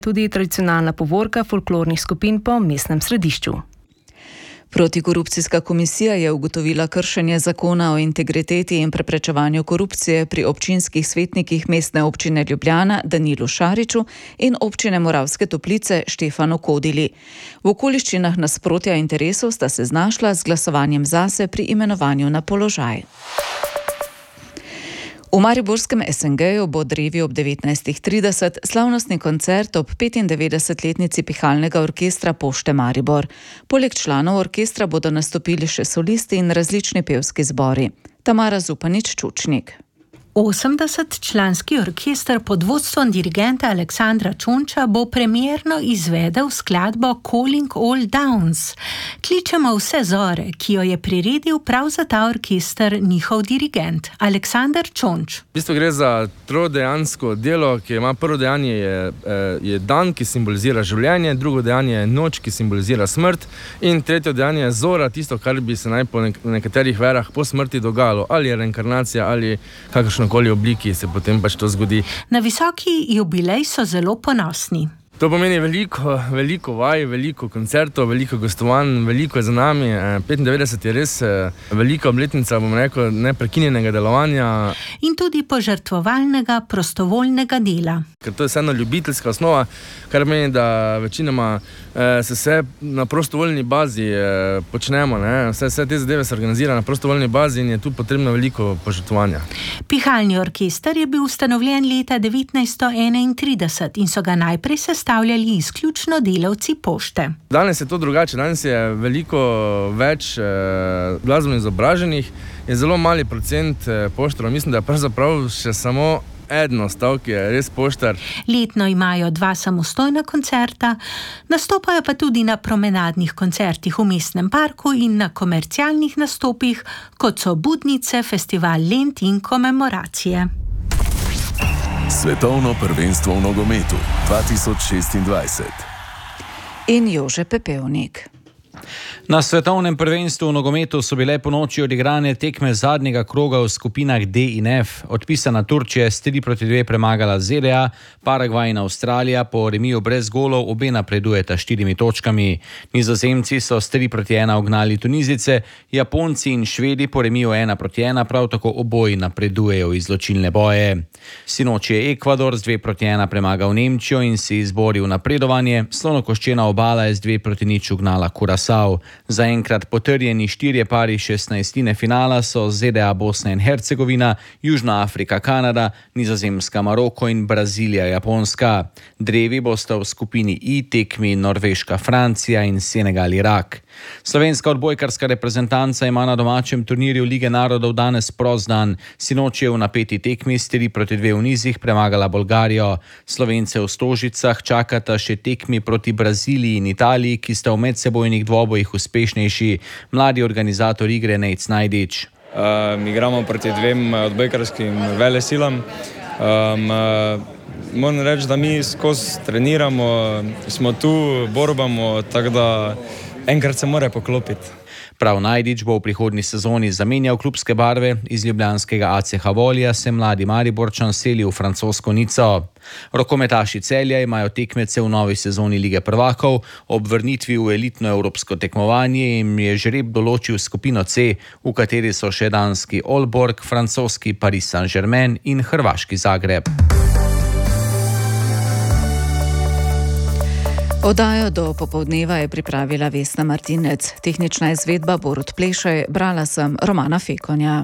Tudi tradicionalna povorka folklornih skupin po mestnem središču. Protikorupcijska komisija je ugotovila kršenje zakona o integriteti in preprečevanju korupcije pri občinskih svetnikih Mestne občine Ljubljana Danilu Šariču in občine Moravske Toplice Štefanu Kodili. V okoliščinah nasprotja interesov sta se znašla z glasovanjem zase pri imenovanju na položaj. V mariborskem SNG-ju bo drevi ob 19.30 slavnostni koncert ob 95-letnici pihalnega orkestra Pošte Maribor. Poleg članov orkestra bodo nastopili še solisti in različni pevski zbori. Tamara Zupanič-Čučnik. 80-članski orkester pod vodstvom dirigenta Aleksandra Čonča bo premierno izvedel skladbo Calling All Downs. Kličemo vse zore, ki jo je priredil prav za ta orkester njihov dirigent Aleksandar Čonč. V bistvu gre za trodejansko delo, ki ima prvo dejanje je dan, ki simbolizira življenje, drugo dejanje je noč, ki simbolizira smrt in tretje dejanje je zora, tisto, kar bi se naj po nekaterih verah po smrti dogajalo, ali je reinkarnacija ali kakršnokoli obliki se potem pač to zgodi. Na visoki jubilej so zelo ponosni. To pomeni veliko vaj, veliko koncertov, veliko gostovanj, veliko je za nami. 95 je res velika obletnica, bom rekel, neprekinjenega delovanja. In tudi požrtvovalnega, prostovoljnega dela. Ker to je vseeno ljubiteljska osnova, kar meni, da večinoma se vse na prostovoljni bazi počnemo. Vse te zadeve se organizira na prostovoljni bazi in je tu potrebno veliko požrtvovanja. Pihalni orkester je bil ustanovljen leta 1931 in so ga najprej sestavljali izključno delavci pošte. Danes je to drugače, danes je veliko več glasbeno izobraženih, je zelo mali procent poštarov, mislim, da je pravzaprav še samo eden ostal, ki je res poštar. Letno imajo 2 samostojna koncerta, nastopajo pa tudi na promenadnih koncertih v mestnem parku in na komercialnih nastopih, kot so Budnice, Festival Lent in komemoracije. Svetovno prvenstvo v nogometu 2026. In Jože Pepevnik. Na svetovnem prvenstvu v nogometu so bile ponoči odigrane tekme zadnjega kroga v skupinah D in F. Odpisana Turčija je s 3-2 premagala ZDA, Paragvaj in Avstralija po remiju brez golov obe napredujeta 4 točkami. Nizozemci so s 3-1 ugnali Tunizice, Japonci in Švedi po remiju 1-1 prav tako oboji napredujejo v izločilne boje. Sinoči je Ekvador z 2-1 premagal Nemčijo in si izboril napredovanje, Slonokoščena obala je z 2-0 ugnala Kurasao. Zaenkrat potrjeni 4 pari 16. finala so ZDA, Bosna in Hercegovina, Južna Afrika, Kanada, Nizozemska, Maroko in Brazilija, Japonska. Drevi bosta v skupini I tekmi Norveška, Francija in Senegal, Irak. Slovenska odbojkarska reprezentanca ima na domačem turnirju Lige narodov danes prost dan. Sinoči je v napeti tekmi s 3-2 v nizih premagala Bolgarijo. Slovence v Stožicah čakata še tekmi proti Braziliji in Italiji, ki sta v medsebojnih dvobojih uspešnejši. Mladi organizator igre Nejc Najdič. Igramo proti 2 odbojkarskim velesilam. Moram reči, da mi skozi treniramo, smo tu, borbamo, tako da enkrat se mora poklopiti. Prav Najdič bo v prihodnji sezoni zamenjal klubske barve. Iz ljubljanskega ACH Volija se mladi Mariborčan seli v francosko Nico. Rokometaši Celja imajo tekmece v novi sezoni Lige prvakov. Ob vrnitvi v elitno evropsko tekmovanje jim je žreb določil skupino C, v kateri so še danski Aalborg, francoski Paris Saint-Germain in hrvaški Zagreb. Oddajo do popoldneva je pripravila Vesna Martinec. Tehnična izvedba Borut Plešaj, brala sem Romana Fekonja.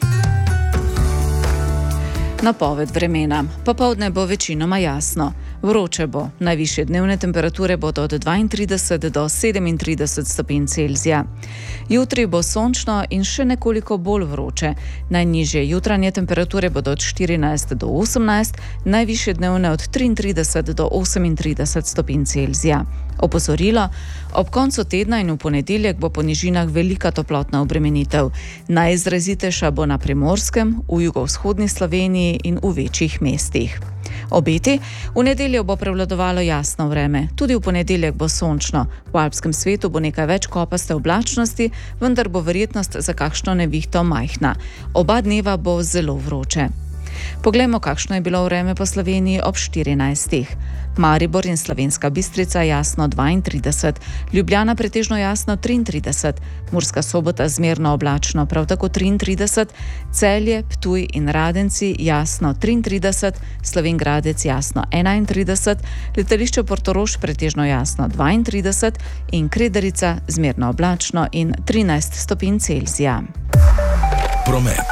Napoved vremena. Popoldne bo večinoma jasno. Vroče bo. Najvišje dnevne temperature bodo od 32 do 37 stopinj Celzija. Jutri bo sončno in še nekoliko bolj vroče. Najnižje jutranje temperature bodo od 14 do 18, najvišje dnevne od 33 do 38 stopinj Celzija. Opozorilo, ob koncu tedna in v ponedeljek bo po nižinah velika toplotna obremenitev. Najizrazitejša bo na Primorskem, v jugovzhodni Sloveniji in v večjih mestih. Obeti, v nedeljo bo prevladovalo jasno vreme, tudi v ponedeljek bo sončno. V alpskem svetu bo nekaj več kopaste oblačnosti, vendar bo verjetnost za kakšno nevihto majhna. Oba dneva bo zelo vroče. Poglejmo, kakšno je bilo vreme po Sloveniji ob 14. Maribor in Slovenska Bistrica jasno 32, Ljubljana pretežno jasno 33, Murska Sobota zmerno oblačno prav tako 33, Celje, Ptuj in Radenci jasno 33, Slovenj Gradec jasno 31, letališče Portorož pretežno jasno 32 in Kredarica zmerno oblačno in 13 stopinj Celzija. Promet.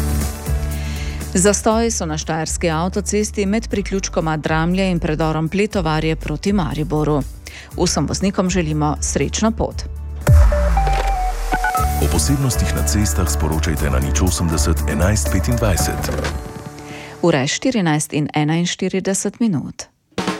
Zastoji so na štajerski avtocesti med priključkoma Dramlje in predorom Pletovarje proti Mariboru. Vsem voznikom želimo srečno pot. O posebnostih na cestah sporočajte na 080 11 25. Ura je 14:41.